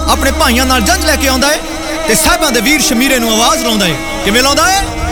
अपने भाइयों नाल जंज लैके आउंदा है ते साहिबां दे वीर शमीरे नूं आवाज़ लाउंदा है। किवें लाउंदा है?